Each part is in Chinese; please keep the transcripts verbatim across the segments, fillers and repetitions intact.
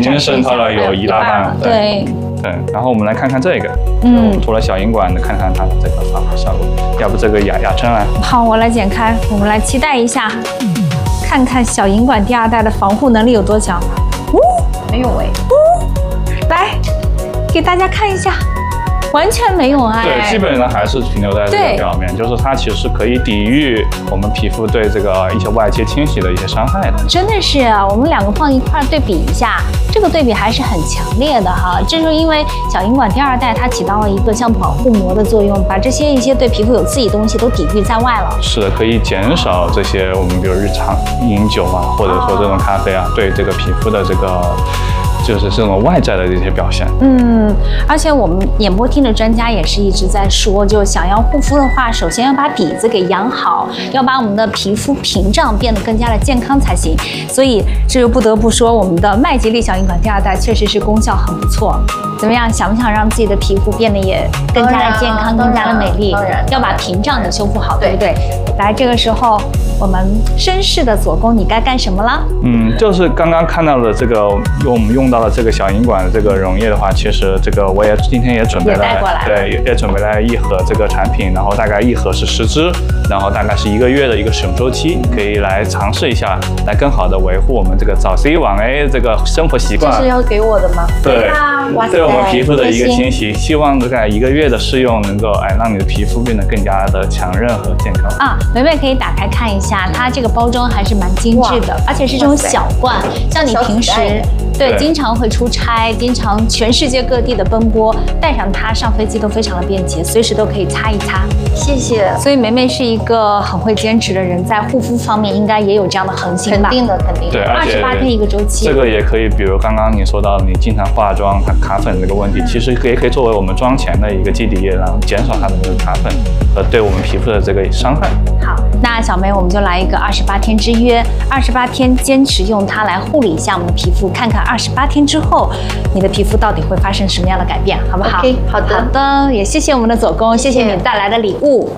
经渗透了有一大半。 对对，然后我们来看看这个， 嗯， 涂了小银管的，看看它的这个防腐效果。要不这个雅雅琛来？ 好，我来剪开，我们来期待一下，看看小银管第二代的防护能力有多强。哦， 没有哎， 哦，来给大家看一下。完全没有哎， 对，基本上还是停留在这个表面，就是它其实可以抵御我们皮肤对这个一些外界侵袭的一些伤害的。 真的是，我们两个放一块对比一下，这个对比还是很强烈的哈。这就是因为小银管第二代它起到了一个像保护膜的作用，把这些一些对皮肤有刺激的东西都抵御在外了。 是的，可以减少这些我们比如日常饮酒啊，或者说这种咖啡啊，对这个皮肤的这个。就是这种外在的这些表现， 嗯，而且我们演播厅的专家也是一直在说，就想要护肤的话，首先要把底子给养好，要把我们的皮肤屏障变得更加的健康才行。所以这就不得不说，我们的麦吉丽小银管第二代确实是功效很不错。怎么样？想不想让自己的皮肤变得也更加的健康、更加的美丽？ 当然， 要把屏障给修复好，对不对？来，这个时候我们绅士的左公，你该干什么了？ 嗯，就是刚刚看到的这个，用我们用到了这个小银管的这个溶液的话，其实这个我也今天也准备了， 也带过来了， 对，也也准备了一盒这个产品，然后大概一盒是十支，然后大概是一个月的一个使用周期，可以来尝试一下，来更好的维护我们这个早 C 晚 A 这个生活习惯。 这是要给我的吗？ 对， 哇塞， 对我们皮肤的一个清洗，希望这个一个月的试用能够哎让你的皮肤变得更加的强韧和健康。 啊，梅梅可以打开看一下，它这个包装还是蛮精致的，而且是这种小罐，像你平时对经常会出差，经常全世界各地的奔波，带上它上飞机都非常的便捷，随时都可以擦一擦。 谢谢。 所以梅梅是一个很会坚持的人，在护肤方面应该也有这样的恒心吧？ 肯定的，肯定的。 对， 二十八天一个周期。 这个也可以，比如刚刚你说到你经常化妆它卡粉这个问题，其实也可以作为我们妆前的一个基底液，然后减少它的那个卡粉和对我们皮肤的这个伤害。 好，那小梅我们就来一个二十八天之约，二十八天坚持用它来护理一下我们的皮肤，看看二十八天之后你的皮肤到底会发生什么样的改变，好不好？ OK， 好的， 好的，也谢谢我们的左公，谢谢你带来的礼物。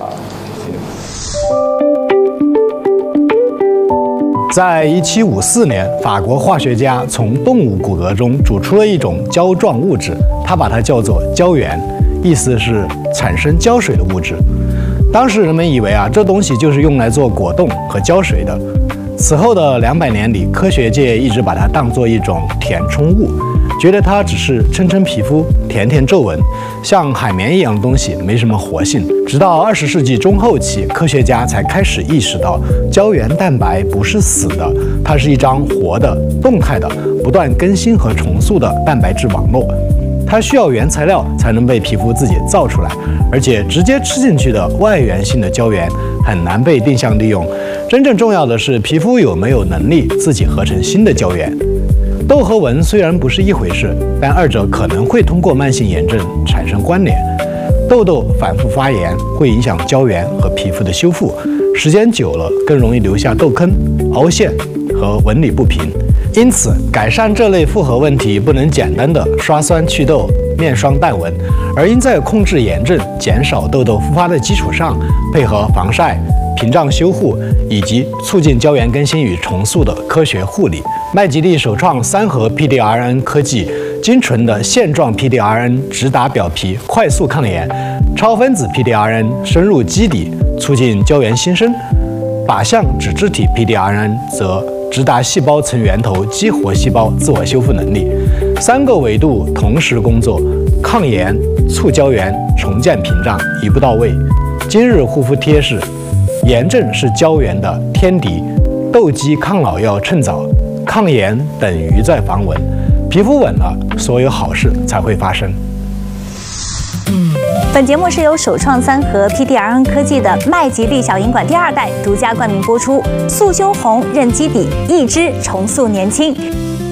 在一七五四年，法国化学家从动物骨骼中煮出了一种胶状物质，他把它叫做胶原，意思是产生胶水的物质。当时人们以为啊，这东西就是用来做果冻和胶水的。此后的两百年里，科学界一直把它当作一种填充物，觉得它只是撑撑皮肤、填填皱纹，像海绵一样的东西，没什么活性。直到二十世纪中后期，科学家才开始意识到，胶原蛋白不是死的，它是一张活的、动态的、不断更新和重塑的蛋白质网络。它需要原材料才能被皮肤自己造出来，而且直接吃进去的外源性的胶原很难被定向利用。真正重要的是，皮肤有没有能力自己合成新的胶原。痘和纹虽然不是一回事，但二者可能会通过慢性炎症产生关联。痘痘反复发炎会影响胶原和皮肤的修复，时间久了更容易留下痘坑、凹陷和纹理不平。因此，改善这类复合问题不能简单的刷酸祛痘、面霜淡纹，而应在控制炎症、减少痘痘复发的基础上，配合防晒、屏障修护以及促进胶原更新与重塑的科学护理。麦吉丽首创三核 P D R N 科技，精纯的线状 P D R N 直达表皮，快速抗炎；超分子 P D R N 深入基底，促进胶原新生；靶向脂质体 P D R N 则直达细胞层源头，激活细胞自我修复能力。三个维度同时工作，抗炎、促胶原、重建屏障，一步到位。今日护肤贴士：炎症是胶原的天敌，痘肌抗老要趁早，抗炎等于在防蚊。皮肤稳了，所有好事才会发生。 本节目是由首创三核 P D R N 科技的麦吉丽小银管第二代独家冠名播出，速修红润基底，一支重塑年轻。